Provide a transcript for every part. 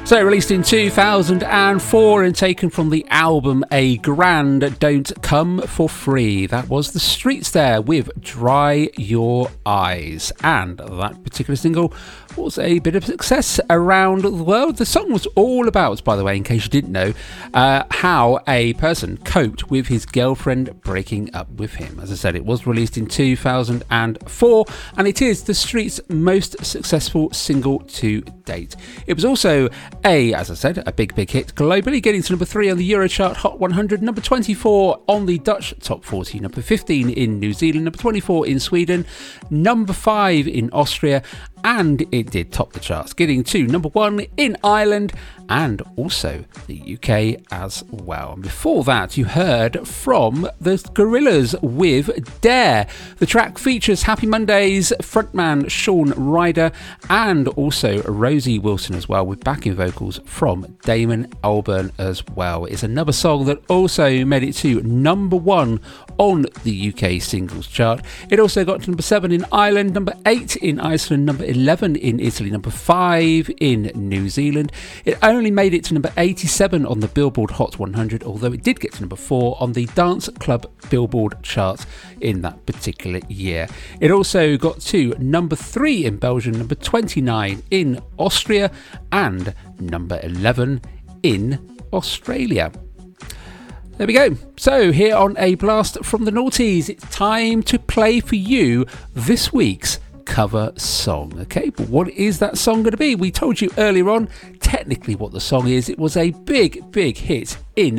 So released in 2004 and taken from the album A Grand Don't Come For Free. That was The Streets there with Dry Your Eyes. And that particular single was a bit of success around the world. The song was all about, by the way, in case you didn't know, how a person coped with his girlfriend breaking up with him. As I said, it was released in 2004 and it is The Streets' most successful single to date. It was also as I said, a big hit globally, getting to number 3 on the Eurochart Hot 100, number 24 on the Dutch Top 40, number 15 in New Zealand, number 24 in Sweden, number 5 in Austria, and it did top the charts, getting to number 1 in Ireland and also the UK as well. And before that, you heard from the Gorillaz with Dare. The track features Happy Mondays frontman Sean Ryder and also Rosie Wilson as well, with backing vocals from Damon Albarn as well. It's another song that also made it to number 1 on the UK singles chart. It also got to number 7 in Ireland, number 8 in Iceland, number 11 in Italy, number 5 in New Zealand. It only made it to number 87 on the Billboard Hot 100, although it did get to number 4 on the Dance Club Billboard charts in that particular year. It also got to number 3 in Belgium, number 29 in Austria, and number 11 in Australia. There we go. So here on A Blast from the Noughties, it's time to play for you this week's cover song. Okay, but what is that song going to be? We told you earlier on technically what the song is. It was a big hit in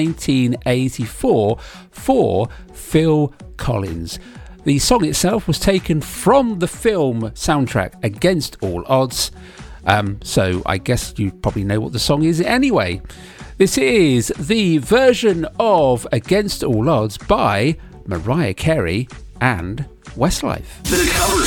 1984 for Phil Collins. The song itself was taken from the film soundtrack Against All Odds. So I guess you probably know what the song is anyway. This is the version of Against All Odds by Mariah Carey and Westlife. The cover